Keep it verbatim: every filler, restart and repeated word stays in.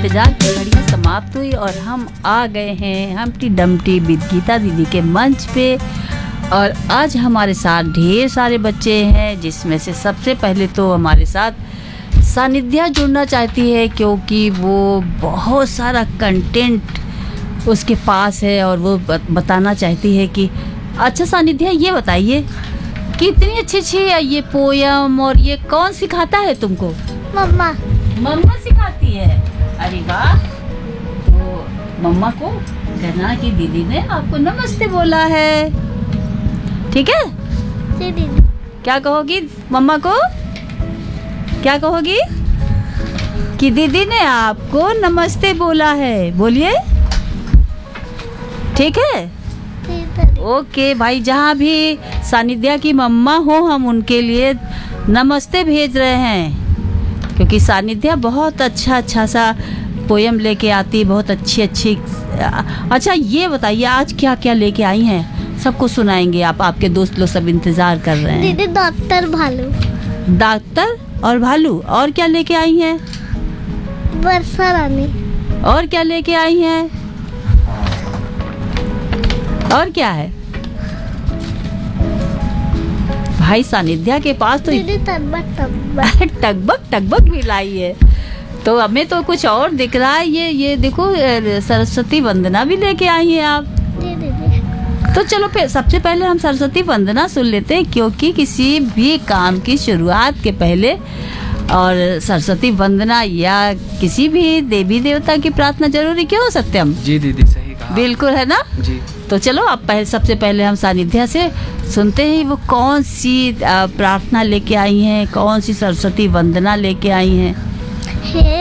इंतजार की घड़ियां समाप्त हुई और हम आ गए हैं हम्टी डम्टी विद गीता दीदी के मंच पे। और आज हमारे साथ ढेर सारे बच्चे हैं, जिसमें से सबसे पहले तो हमारे साथ सानिध्या जुड़ना चाहती है, क्योंकि वो बहुत सारा कंटेंट उसके पास है और वो बताना चाहती है कि अच्छा सानिध्या, ये बताइए कि इतनी अच्छी अच्छी ये पोयम और ये कौन सिखाता है तुमको? मम्मा। मम्मा सिखाती है। अरे वाह। तो मम्मा को कहना कि दीदी ने आपको नमस्ते बोला है, ठीक है? जी दीदी। क्या कहोगी मम्मा को? क्या कहोगी? कि दीदी ने आपको नमस्ते बोला है, बोलिए। ठीक है? ओके भाई, जहाँ भी सानिध्या की मम्मा हो हम उनके लिए नमस्ते भेज रहे हैं, क्योंकि सानिध्या बहुत अच्छा अच्छा सा पोयम लेके आती, बहुत अच्छी अच्छी। अच्छा ये बताइए आज क्या क्या लेके आई हैं? सबको सुनाएंगे आप, आपके दोस्त लोग सब इंतजार कर रहे हैं। दीदी डॉक्टर भालू। डॉक्टर और भालू, और क्या लेके आई हैं? वर्षा रानी। और क्या लेके आई हैं? और क्या है भाई? सानिध्या के पास तो दीदी टकबक टकबक टकबक टकबक भी लाई है। तो हमें तो कुछ और दिख रहा है। ये ये देखो, सरस्वती वंदना भी लेके आई हैं आप। जी दीदी। तो चलो फिर सबसे पहले हम सरस्वती वंदना सुन लेते हैं, क्योंकि किसी भी काम की शुरुआत के पहले और सरस्वती वंदना या किसी भी देवी देवता की प्रार्थना जरूरी क्यों हो सकते हम? जी दीदी, सही कहा। बिल्कुल, है ना? जी। तो चलो अब पहले सबसे पहले हम सानिध्या से सुनते हैं वो कौन सी प्रार्थना लेके आई हैं, कौन सी सरस्वती वंदना लेके आई हैं। हे